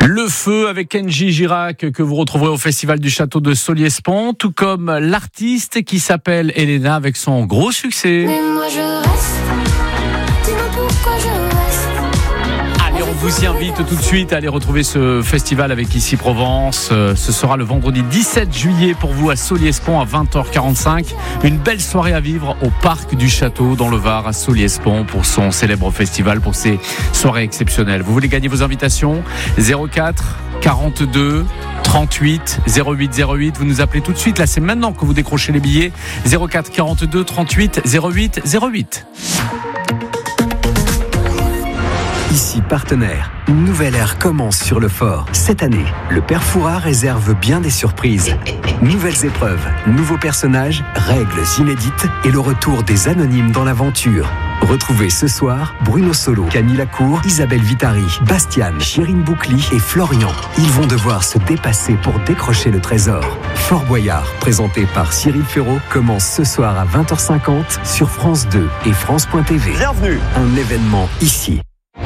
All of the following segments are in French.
Le feu avec Kenji Girac que vous retrouverez au Festival du Château de Solliès-Pont, tout comme l'artiste qui s'appelle Elena avec son gros succès. Mais moi je reste, dis-moi pourquoi je reste. Allez, on vous y invite tout de suite à aller retrouver ce festival avec Ici Provence. Ce sera le vendredi 17 juillet pour vous à Solliès-Pont à 20h45. Une belle soirée à vivre au Parc du Château dans le Var à Solliès-Pont pour son célèbre festival, pour ses soirées exceptionnelles. Vous voulez gagner vos invitations ? 04 42 38 08 08. Vous nous appelez tout de suite. Là, c'est maintenant que vous décrochez les billets. 04 42 38 08 08. Ici Partenaire, une nouvelle ère commence sur le fort. Cette année, le Père Fouras réserve bien des surprises. Nouvelles épreuves, nouveaux personnages, règles inédites et le retour des anonymes dans l'aventure. Retrouvez ce soir Bruno Solo, Camille Lacour, Isabelle Vitari, Bastiane, Chirine Boucli et Florian. Ils vont devoir se dépasser pour décrocher le trésor. Fort Boyard, présenté par Cyril Ferraud, commence ce soir à 20h50 sur France 2 et France.tv. Bienvenue. Un événement ici.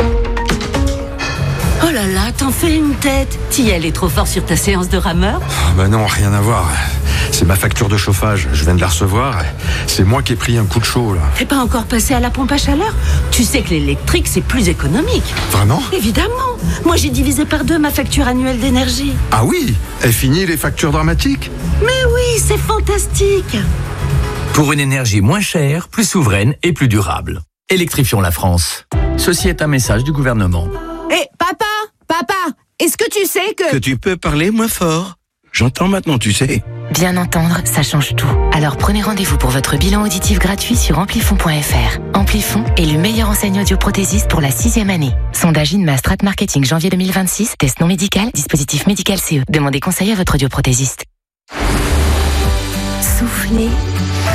Oh là là, t'en fais une tête. T'y allais trop fort sur ta séance de rameur? Bah non, rien à voir. C'est ma facture de chauffage, je viens de la recevoir. C'est moi qui ai pris un coup de chaud là. T'es pas encore passé à la pompe à chaleur? Tu sais que l'électrique c'est plus économique. Vraiment? Évidemment. Moi j'ai divisé par 2 ma facture annuelle d'énergie. Ah oui? Est fini les factures dramatiques? Mais oui, c'est fantastique. Pour une énergie moins chère, plus souveraine et plus durable. Électrifions la France. Ceci est un message du gouvernement. Hé, papa, est-ce que tu sais Que tu peux parler moins fort. J'entends maintenant, tu sais. Bien entendre, ça change tout. Alors prenez rendez-vous pour votre bilan auditif gratuit sur amplifon.fr. Amplifon, élu meilleure enseigne audioprothésiste pour la 6e année. Sondage INMA Strat Marketing janvier 2026. Test non médical, dispositif médical CE. Demandez conseil à votre audioprothésiste. Soufflez,